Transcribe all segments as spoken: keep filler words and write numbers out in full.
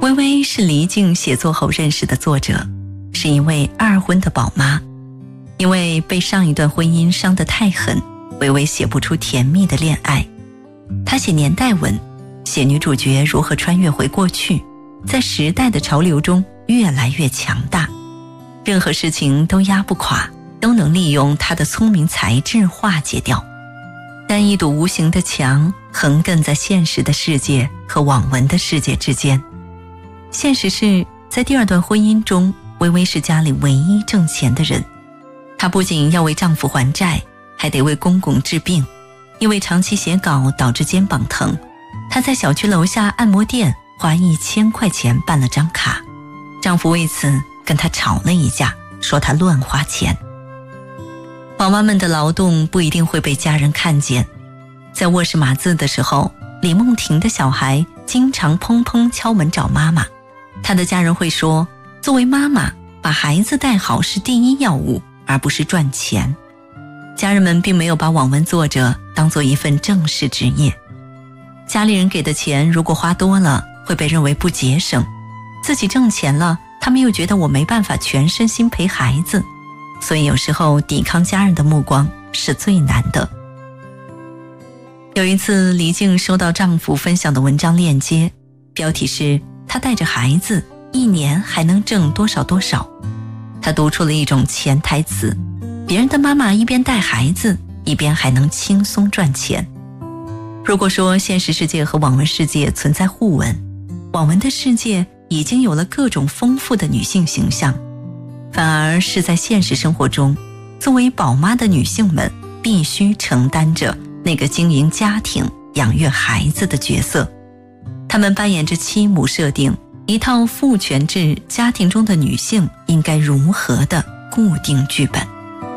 微微是黎静写作后认识的作者，是一位二婚的宝妈。因为被上一段婚姻伤得太狠，微微写不出甜蜜的恋爱。她写年代文，写女主角如何穿越回过去，在时代的潮流中越来越强大，任何事情都压不垮，都能利用她的聪明才智化解掉。但一堵无形的墙横亘在现实的世界和网文的世界之间。现实是，在第二段婚姻中，微微是家里唯一挣钱的人。她不仅要为丈夫还债，还得为公公治病，因为长期写稿导致肩膀疼，她在小区楼下按摩店花一千块钱办了张卡，丈夫为此跟她吵了一架，说她乱花钱。宝妈们的劳动不一定会被家人看见。在卧室码字的时候，李梦婷的小孩经常砰砰敲门找妈妈，她的家人会说，作为妈妈，把孩子带好是第一要务，而不是赚钱。家人们并没有把网文作者当作一份正式职业。家里人给的钱如果花多了，会被认为不节省；自己挣钱了，他们又觉得我没办法全身心陪孩子。所以有时候抵抗家人的目光是最难的。有一次，黎静收到丈夫分享的文章链接，标题是她带着孩子一年还能挣多少多少。她读出了一种潜台词，别人的妈妈一边带孩子，一边还能轻松赚钱。如果说现实世界和网文世界存在互文，网文的世界已经有了各种丰富的女性形象，反而是在现实生活中，作为宝妈的女性们必须承担着那个经营家庭、养育孩子的角色。她们扮演着妻母设定一套父权制家庭中的女性应该如何的固定剧本。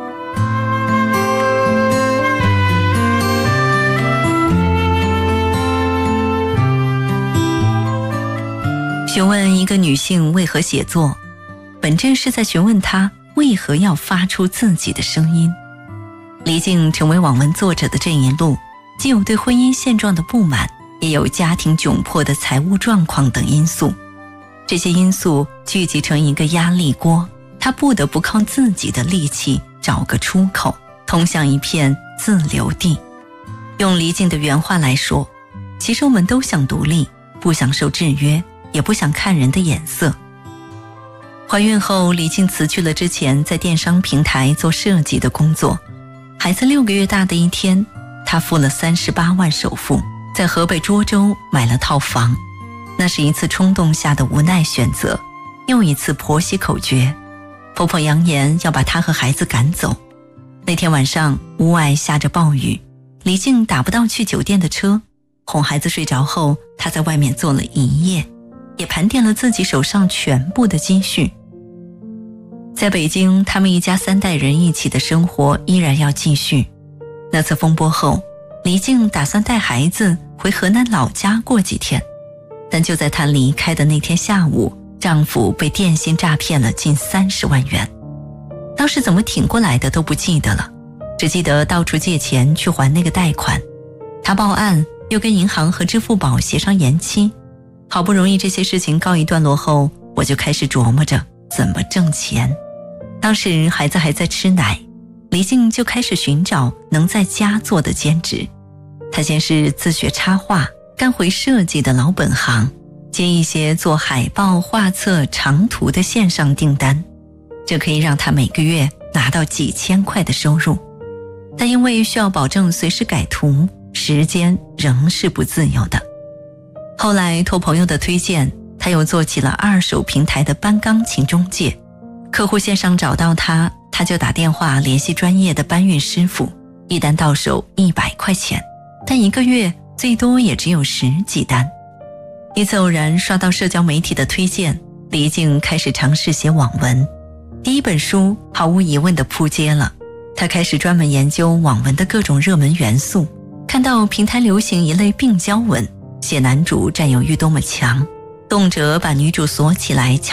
询问一个女性为何写作，本质是在询问她为何要发出自己的声音。黎静成为网文作者的这一路，既有对婚姻现状的不满，也有家庭窘迫的财务状况等因素。这些因素聚集成一个压力锅，她不得不靠自己的力气找个出口，通向一片自留地。用黎静的原话来说，其实我们都想独立，不想受制约，也不想看人的眼色。怀孕后，黎静辞去了之前在电商平台做设计的工作。孩子六个月大的一天，她付了三十八万首付，在河北涿州买了套房。那是一次冲动下的无奈选择，又一次婆媳口诀。婆婆扬言要把她和孩子赶走。那天晚上，屋外下着暴雨，黎静打不到去酒店的车。哄孩子睡着后，她在外面坐了一夜，也盘点了自己手上全部的积蓄。在北京，他们一家三代人一起的生活依然要继续。那次风波后，黎静打算带孩子回河南老家过几天，但就在她离开的那天下午，丈夫被电信诈骗了近三十万元。当时怎么挺过来的都不记得了，只记得到处借钱去还那个贷款。她报案，又跟银行和支付宝协商延期。好不容易这些事情告一段落后，我就开始琢磨着怎么挣钱。当时孩子还在吃奶，黎静就开始寻找能在家做的兼职。她先是自学插画，干回设计的老本行，接一些做海报、画册、长图的线上订单，这可以让她每个月拿到几千块的收入。但因为需要保证随时改图，时间仍是不自由的。后来托朋友的推荐，她又做起了二手平台的搬钢琴中介。客户线上找到她，她就打电话联系专业的搬运师傅，一单到手一百块钱，但一个月最多也只有十几单。一次偶然刷到社交媒体的推荐，黎静开始尝试写网文。第一本书毫无疑问地扑街了，她开始专门研究网文的各种热门元素，看到平台流行一类病娇文，写男主占有欲多么强，动辄把女主锁起来